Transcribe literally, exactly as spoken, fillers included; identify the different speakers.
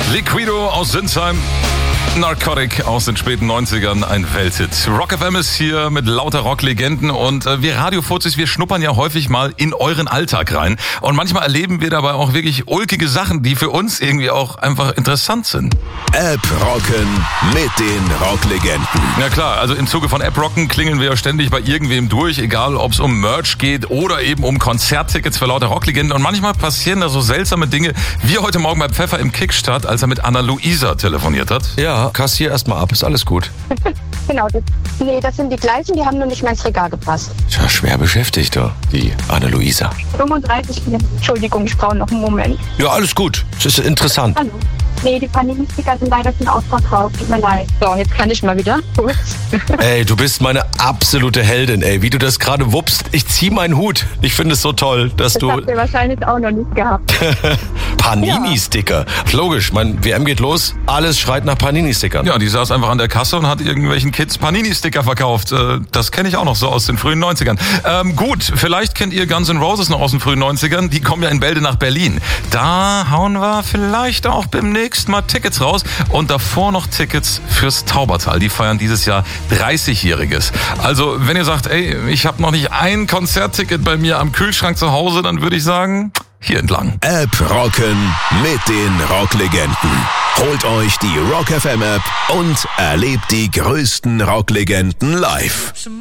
Speaker 1: Liquido aus Sinsheim. Narcotic aus den späten neunzigern, ein Welthit. Rock F M ist hier mit lauter Rocklegenden und äh, wir Radiofuzis, wir schnuppern ja häufig mal in euren Alltag rein. Und manchmal erleben wir dabei auch wirklich ulkige Sachen, die für uns irgendwie auch einfach interessant sind.
Speaker 2: App Rocken mit den Rocklegenden.
Speaker 1: Ja klar, also im Zuge von App Rocken klingeln wir ja ständig bei irgendwem durch, egal ob es um Merch geht oder eben um Konzerttickets für lauter Rocklegenden. Und manchmal passieren da so seltsame Dinge, wie heute Morgen bei Pfeffer im Kickstart, als er mit Anna-Luisa telefoniert hat.
Speaker 3: Ja, kassier erstmal ab, ist alles gut.
Speaker 4: Genau, das, nee, das sind die gleichen, die haben nur nicht mehr ins Regal gepasst.
Speaker 3: Tja, schwer beschäftigt, da, die Anna-Luisa.
Speaker 4: fünfunddreißig, Entschuldigung, ich brauche noch einen Moment.
Speaker 3: Ja, alles gut, es ist interessant.
Speaker 4: Hallo. Nee, die Panini-Sticker sind leider schon ausverkauft, tut mir leid. So, jetzt kann ich mal wieder. Gut.
Speaker 3: Ey, du bist meine absolute Heldin, ey, wie du das gerade wuppst. Ich zieh meinen Hut. Ich finde es so toll, dass
Speaker 4: Das
Speaker 3: du...
Speaker 4: habt ihr wahrscheinlich auch noch nicht gehabt.
Speaker 3: Panini-Sticker. Logisch, mein W M geht los, alles schreit nach Panini-Stickern.
Speaker 1: Ja, die saß einfach an der Kasse und hat irgendwelchen Kids Panini-Sticker verkauft. Äh, Das kenne ich auch noch so aus den frühen neunzigern. Ähm, gut, vielleicht kennt ihr Guns N' Roses noch aus den frühen neunzigern. Die kommen ja in Bälde nach Berlin. Da hauen wir vielleicht auch beim nächsten Mal Tickets raus. Und davor noch Tickets fürs Taubertal. Die feiern dieses Jahr dreißigjähriges. Also, wenn ihr sagt, ey, ich habe noch nicht ein Konzertticket bei mir am Kühlschrank zu Hause, dann würde ich sagen, hier entlang.
Speaker 2: App Rocken mit den Rocklegenden. Holt euch die Rock F M App und erlebt die größten Rocklegenden live.